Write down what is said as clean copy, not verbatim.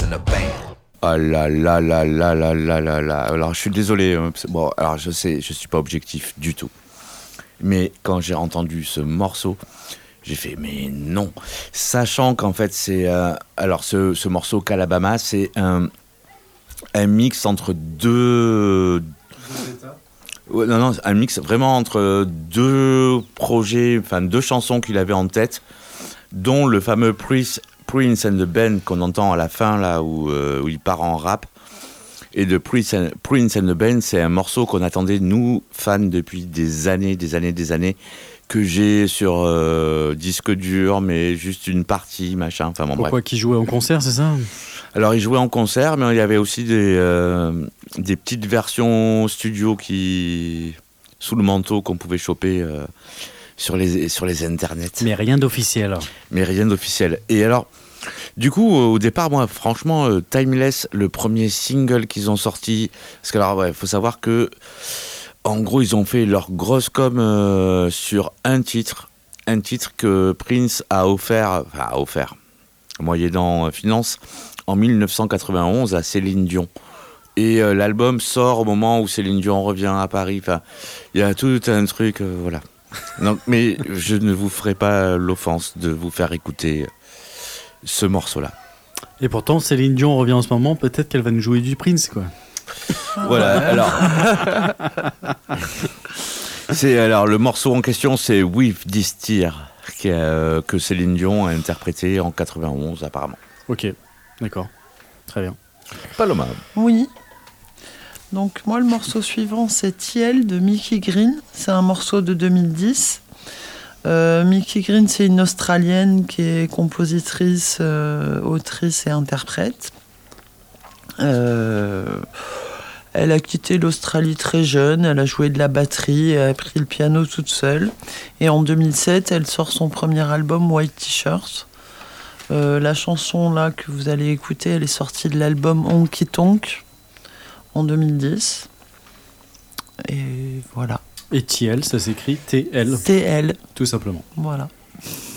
in a band. Ah là là là là là là là là. Alors je suis désolé. Bon, alors je sais, je suis pas objectif du tout. Mais quand j'ai entendu ce morceau, j'ai fait mais non. Sachant qu'en fait c'est alors ce morceau Calabama, c'est un mix entre deux. Ouais, non, un mix vraiment entre deux projets, enfin deux chansons qu'il avait en tête, dont le fameux Prince and the Band qu'on entend à la fin là où il part en rap. Et de Prince and the Band, c'est un morceau qu'on attendait nous fans depuis des années, que j'ai sur disque dur, mais juste une partie, machin. Enfin bon, Pourquoi qui jouait en concert, c'est ça ? Alors il jouait en concert, mais il y avait aussi des petites versions studio qui sous le manteau qu'on pouvait choper sur les internets. Mais rien d'officiel. Et alors, du coup, au départ, moi, franchement, Timeless, le premier single qu'ils ont sorti, parce que alors, ouais, faut savoir que, en gros, ils ont fait leur grosse com sur un titre que Prince a offert, moyennant finance, en 1991 à Céline Dion. Et l'album sort au moment où Céline Dion revient à Paris. Enfin, il y a tout un truc, voilà. Donc, mais je ne vous ferai pas l'offense de vous faire écouter ce morceau-là. Et pourtant, Céline Dion revient en ce moment, peut-être qu'elle va nous jouer du Prince, quoi. Voilà, alors le morceau en question, c'est With This Tear, que Céline Dion a interprété en 91 apparemment. Ok, d'accord, très bien. Paloma. Oui. Donc moi, le morceau suivant, c'est TL de Mickey Green. C'est un morceau de 2010. Mickey Green, c'est une Australienne qui est compositrice, autrice et interprète. Elle a quitté l'Australie très jeune, elle a joué de la batterie, elle a appris le piano toute seule. Et en 2007, elle sort son premier album White T-Shirt. La chanson là que vous allez écouter, elle est sortie de l'album Honky Tonk en 2010. Et voilà. Et TL, ça s'écrit TL. TL. Tout simplement. Voilà.